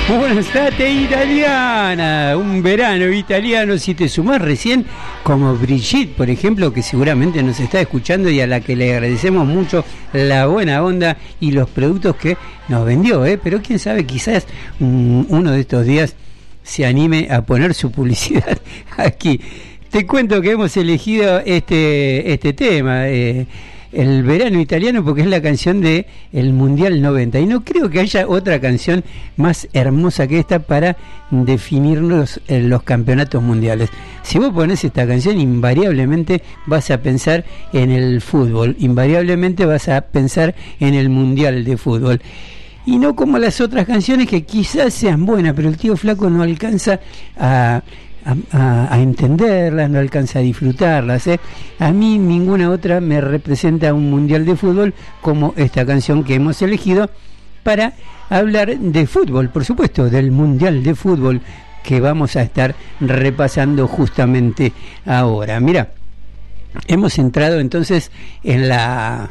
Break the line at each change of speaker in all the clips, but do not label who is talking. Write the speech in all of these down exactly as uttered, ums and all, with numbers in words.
Buenas tardes, italiana. Un verano italiano. Si te sumás recién, como Brigitte, por ejemplo, que seguramente nos está escuchando y a la que le agradecemos mucho la buena onda y los productos que nos vendió, ¿eh? Pero quién sabe, quizás um, uno de estos días se anime a poner su publicidad aquí. Te cuento que hemos elegido este, este tema, eh, el verano italiano, porque es la canción de el Mundial noventa, y no creo que haya otra canción más hermosa que esta para definirnos en los campeonatos mundiales. Si vos ponés esta canción, invariablemente vas a pensar en el fútbol, invariablemente vas a pensar en el Mundial de fútbol, y no como las otras canciones que quizás sean buenas, pero el tío Flaco no alcanza a A, a, a entenderlas, no alcanza a disfrutarlas, ¿eh? A mí ninguna otra me representa un mundial de fútbol como esta canción que hemos elegido para hablar de fútbol, por supuesto, del mundial de fútbol que vamos a estar repasando justamente ahora. Mira, hemos entrado entonces en la...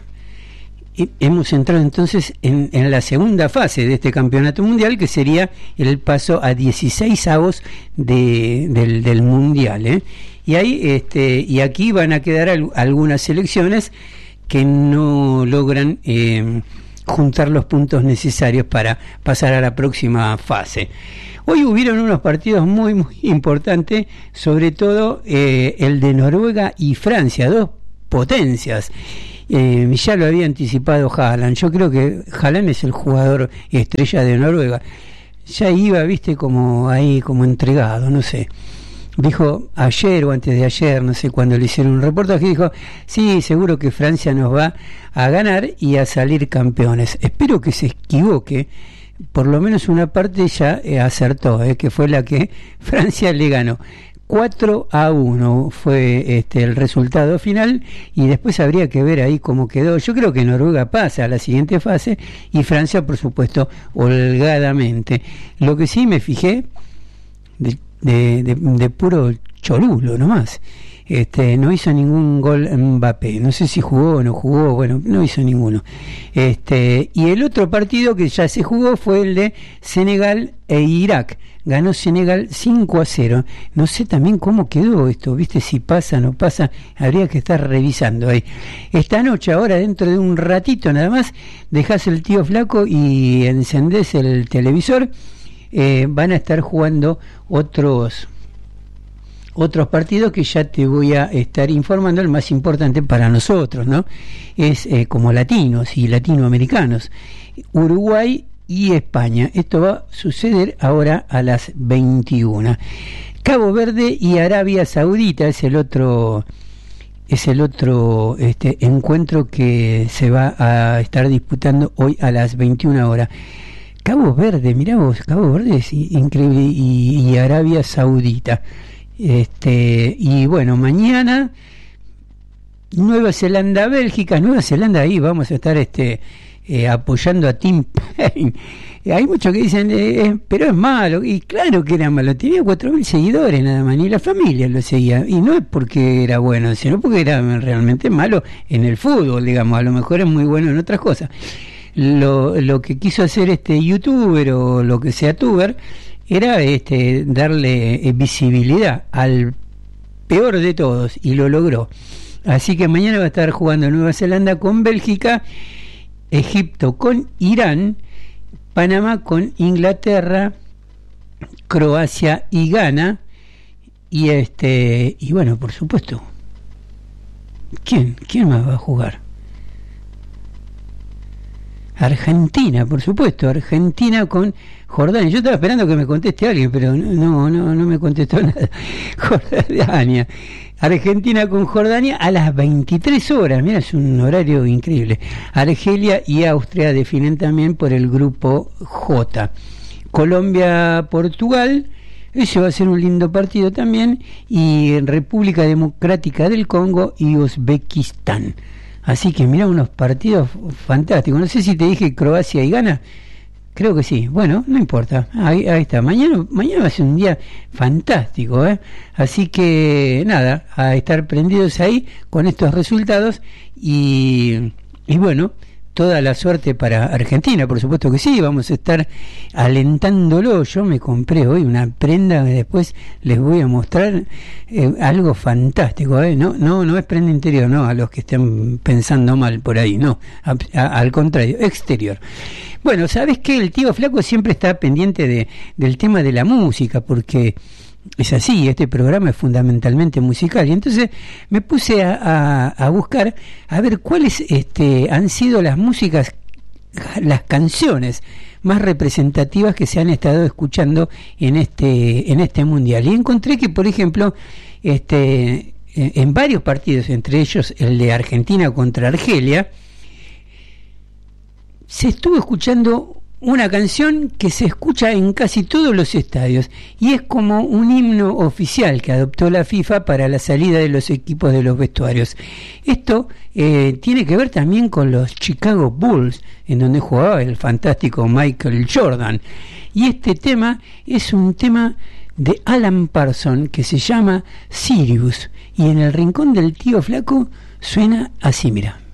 Hemos entrado entonces en, en la segunda fase de este campeonato mundial, que sería el paso a dieciséis avos de, del, del mundial, ¿eh? Y ahí, este, y aquí van a quedar al, algunas selecciones que no logran eh, juntar los puntos necesarios para pasar a la próxima fase. Hoy hubieron unos partidos muy, muy importantes, sobre todo eh, el de Noruega y Francia, dos potencias. Eh, ya lo había anticipado Haaland. Yo creo que Haaland es el jugador estrella de Noruega. Ya iba, viste, como ahí, como entregado, no sé. Dijo ayer o antes de ayer, no sé, cuando le hicieron un reportaje, dijo, sí, seguro que Francia nos va a ganar y a salir campeones. Espero que se equivoque. Por lo menos una parte ya eh, acertó, eh, que fue la que Francia le ganó. cuatro a uno fue este el resultado final, y después habría que ver ahí cómo quedó. Yo creo que Noruega pasa a la siguiente fase y Francia, por supuesto, holgadamente. Lo que sí me fijé, de, de, de, de puro cholulo nomás, este, no hizo ningún gol Mbappé. No sé si jugó o no jugó, bueno, no hizo ninguno. Este, y el otro partido que ya se jugó fue el de Senegal e Irak. Ganó Senegal cinco a cero. No sé también cómo quedó esto, viste, si pasa o no pasa, habría que estar revisando ahí. Esta noche, ahora dentro de un ratito nada más, dejás el tío Flaco y encendés el televisor. Eh, van a estar jugando otros otros partidos que ya te voy a estar informando. El más importante para nosotros, ¿no? Es eh, como latinos y latinoamericanos, Uruguay y España. Esto va a suceder ahora a las veintiuna. Cabo Verde y Arabia Saudita es el otro es el otro este encuentro que se va a estar disputando hoy a las veintiuna horas. Cabo Verde, mirá vos, Cabo Verde es increíble, y, y Arabia Saudita. Este, y bueno, mañana Nueva Zelanda, Bélgica. Nueva Zelanda, ahí vamos a estar este eh, apoyando a Tim Payne. Hay muchos que dicen, eh, eh, pero es malo, y claro que era malo, tenía cuatro mil seguidores nada más, ni la familia lo seguía, y no es porque era bueno, sino porque era realmente malo en el fútbol, digamos. A lo mejor es muy bueno en otras cosas. Lo, lo que quiso hacer este youtuber o lo que sea tuber era este darle eh, visibilidad al peor de todos, y lo logró. Así que mañana va a estar jugando Nueva Zelanda con Bélgica, Egipto con Irán, Panamá con Inglaterra, Croacia y Ghana, y este y bueno, por supuesto, ¿quién quién más va a jugar? Argentina, por supuesto, Argentina con Jordania. Yo estaba esperando que me conteste alguien, pero no, no, no me contestó nada. Jordania. Argentina con Jordania a las veintitrés horas. Mira, es un horario increíble. Argelia y Austria definen también por el grupo J. Colombia, Portugal. Ese va a ser un lindo partido también. Y República Democrática del Congo y Uzbekistán. Así que mira, unos partidos fantásticos. No sé si te dije Croacia y Ghana. Creo que sí. Bueno, no importa. Ahí, ahí está. Mañana, mañana va a ser un día fantástico, ¿eh? Así que nada, a estar prendidos ahí con estos resultados. Y, y bueno, toda la suerte para Argentina, por supuesto que sí, vamos a estar alentándolo. Yo me compré hoy una prenda que después les voy a mostrar, eh, algo fantástico, ¿eh? No, no, no es prenda interior, no, a los que estén pensando mal por ahí, no, a, a, al contrario, exterior. Bueno, ¿sabes qué? El tío Flaco siempre está pendiente de, del tema de la música, porque es así, este programa es fundamentalmente musical, y entonces me puse a, a, a buscar a ver cuáles este, han sido las músicas, las canciones más representativas que se han estado escuchando en este en este mundial, y encontré que, por ejemplo, este en varios partidos, entre ellos el de Argentina contra Argelia, se estuvo escuchando una canción que se escucha en casi todos los estadios, y es como un himno oficial que adoptó la FIFA para la salida de los equipos de los vestuarios. Esto eh, tiene que ver también con los Chicago Bulls, en donde jugaba el fantástico Michael Jordan, y este tema es un tema de Alan Parsons que se llama Sirius, y en el rincón del tío Flaco suena así, mira.